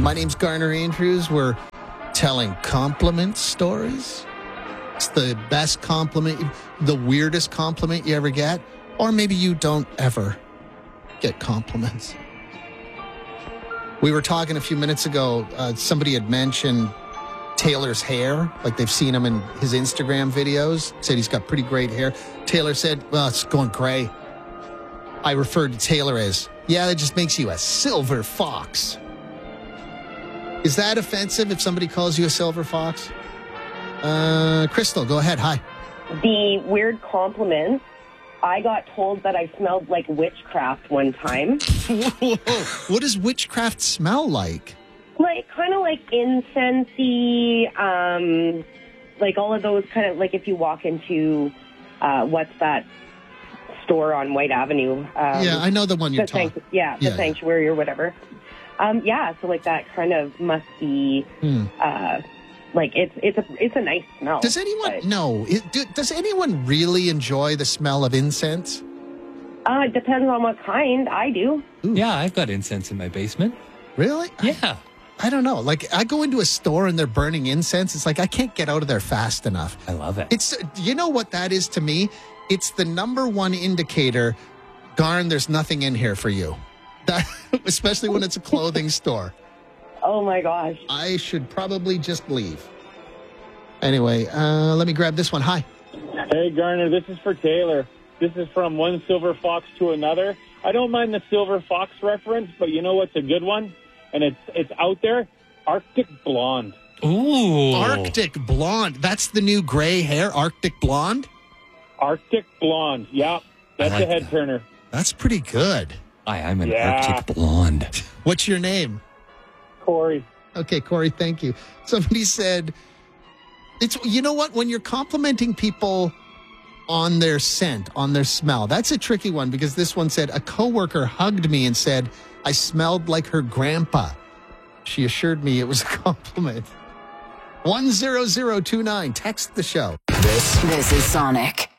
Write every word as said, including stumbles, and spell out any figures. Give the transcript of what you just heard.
My name's Garner Andrews. We're telling compliment stories. It's the best compliment, the weirdest compliment you ever get. Or maybe you don't ever get compliments. We were talking a few minutes ago, uh, somebody had mentioned Taylor's hair, like they've seen him in his Instagram videos, said he's got pretty great hair. Taylor said, well, it's going gray. I referred to Taylor as, yeah, that just makes you a silver fox. Is that offensive if somebody calls you a silver fox? Uh, Crystal, go ahead. Hi. The weird compliment. I got told that I smelled like witchcraft one time. What does witchcraft smell like? Like, kind of like incensey, um, like all of those kind of, like if you walk into, uh, what's that store on White Avenue? Um, yeah, I know the one you're talking about. Yeah, the yeah, Sanctuary yeah. or whatever. Um, yeah, so like that kind of must be, hmm. uh, like it's it's a it's a nice smell. Does anyone but, no? It, do, does anyone really enjoy the smell of incense? Uh, it depends on what kind. I do. Ooh. Yeah, I've got incense in my basement. Really? Yeah. I, I don't know. Like, I go into a store and they're burning incense. It's like I can't get out of there fast enough. I love it. It's you know what that is to me? It's the number one indicator. Garn, there's nothing in here for you. That, especially when it's a clothing store. Oh, my gosh. I should probably just leave. Anyway, uh, let me grab this one. Hi. Hey, Garner, this is for Taylor. This is from one silver fox to another. I don't mind the silver fox reference, but you know what's a good one? And it's it's out there? Arctic Blonde. Ooh. Arctic Blonde. That's the new gray hair, Arctic Blonde? Arctic Blonde. Yeah, that's like a head that. turner. That's pretty good. Hi, I'm an yeah. Arctic Blonde. What's your name? Corey. Okay, Corey, thank you. Somebody said, it's you know what? When you're complimenting people on their scent, on their smell, that's a tricky one because this one said, a coworker hugged me and said, I smelled like her grandpa. She assured me it was a compliment. one zero zero two nine, text the show. This, this is Sonic.